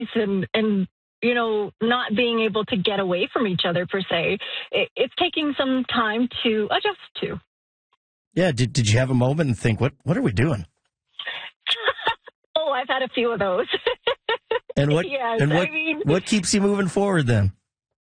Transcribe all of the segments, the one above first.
and not being able to get away from each other per se. It's taking some time to adjust to. Yeah. Did you have a moment and think, what are we doing? Oh, I've had a few of those. And what? Yes, what keeps you moving forward then?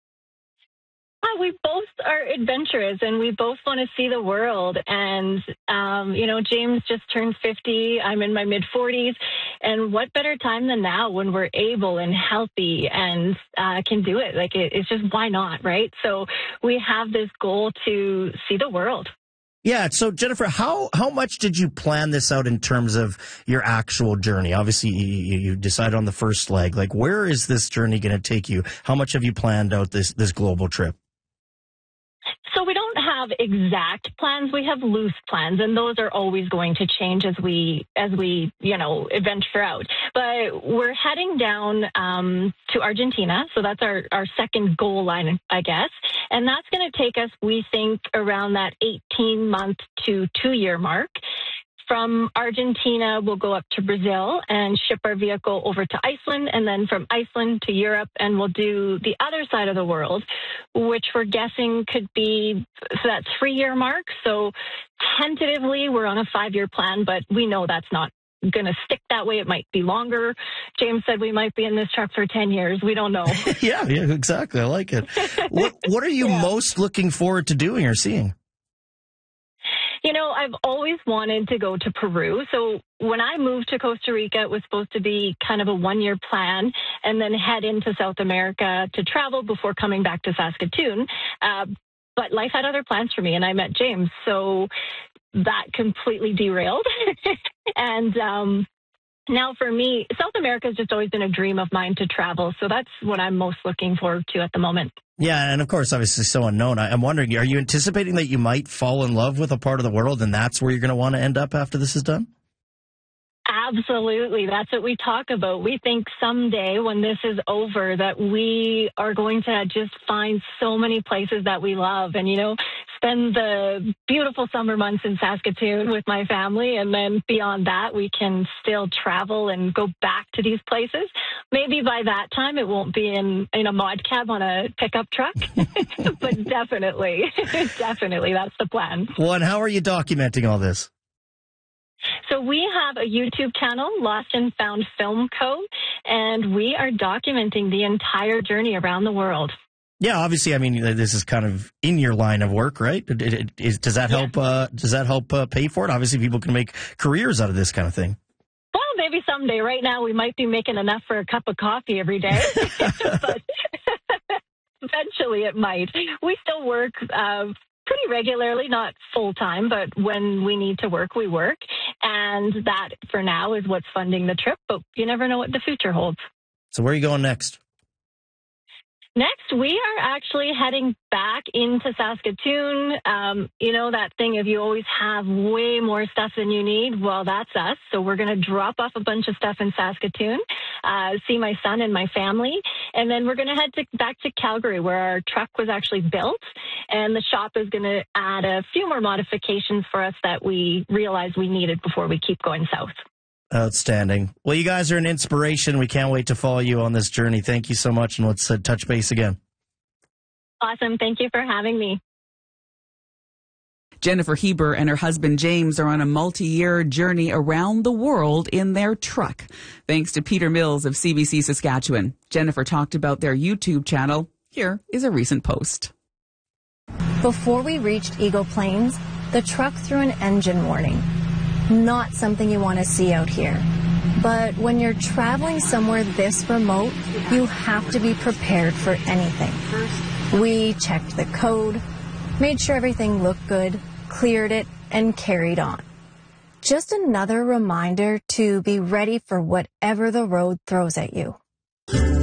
We both are adventurous, and we both want to see the world. And, James just turned 50. I'm in my mid-40s. And what better time than now when we're able and healthy and can do it? Like, it's just, why not, right? So we have this goal to see the world. Yeah. So, Jennifer, how much did you plan this out in terms of your actual journey? Obviously, you decided on the first leg. Like, where is this journey going to take you? How much have you planned out this global trip? So we don't have exact plans. We have loose plans, and those are always going to change as we adventure out. But we're heading down to Argentina, so that's our second goal line, I guess. And that's going to take us, we think, around that 18-month to 2-year mark. From Argentina, we'll go up to Brazil and ship our vehicle over to Iceland, and then from Iceland to Europe, and we'll do the other side of the world, which we're guessing could be that 3-year mark. So tentatively, we're on a 5-year plan, but we know that's not going to stick that way. It might be longer. James said we might be in this truck for 10 years. We don't know. Yeah, exactly. I like it. What are you most looking forward to doing or seeing? I've always wanted to go to Peru. So when I moved to Costa Rica, it was supposed to be kind of a 1-year plan and then head into South America to travel before coming back to Saskatoon. But life had other plans for me, and I met James. So that completely derailed. And now for me, South America has just always been a dream of mine to travel. So that's what I'm most looking forward to at the moment. Yeah, and of course, obviously so unknown. I'm wondering, are you anticipating that you might fall in love with a part of the world and that's where you're going to want to end up after this is done? Absolutely. That's what we talk about. We think someday when this is over that we are going to just find so many places that we love and, spend the beautiful summer months in Saskatoon with my family. And then beyond that, we can still travel and go back to these places. Maybe by that time, it won't be in a mod cab on a pickup truck, but definitely, that's the plan. Well, and how are you documenting all this? So we have a YouTube channel, Lost and Found Film Co., and we are documenting the entire journey around the world. Yeah, obviously, I mean, this is kind of in your line of work, right? Does that help? Does that help pay for it? Obviously, people can make careers out of this kind of thing. Well, maybe someday. Right now, we might be making enough for a cup of coffee every day, but eventually it might. We still work pretty regularly, not full time, but when we need to work, we work. And that, for now, is what's funding the trip. But you never know what the future holds. So where are you going next? Next, we are actually heading back into Saskatoon. That thing of you always have way more stuff than you need. Well, that's us. So we're going to drop off a bunch of stuff in Saskatoon, see my son and my family. And then we're going to head back to Calgary, where our truck was actually built. And the shop is going to add a few more modifications for us that we realized we needed before we keep going south. Outstanding. Well, you guys are an inspiration. We can't wait to follow you on this journey. Thank you so much, and let's touch base again. Awesome. Thank you for having me. Jennifer Heber and her husband James are on a multi-year journey around the world in their truck. Thanks to Peter Mills of CBC Saskatchewan. Jennifer talked about their YouTube channel. Here is a recent post. Before we reached Eagle Plains, the truck threw an engine warning. Not something you want to see out here. But when you're traveling somewhere this remote, you have to be prepared for anything. We checked the code, made sure everything looked good, cleared it, and carried on. Just another reminder to be ready for whatever the road throws at you.